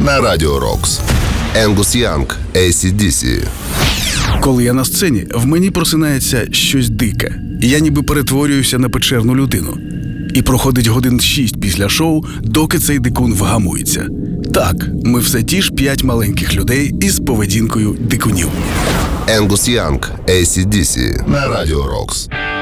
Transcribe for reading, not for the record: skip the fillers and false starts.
на Радіо Рокс. Енгус Янг, AC/DC. Коли я на сцені, в мені просинається щось дике. Я ніби перетворююся на печерну людину. І проходить годин 6 після шоу, доки цей дикун вгамується. Так, ми все ті ж 5 маленьких людей із поведінкою дикунів. Енгус Янг, AC/DC на Радіо Рокс.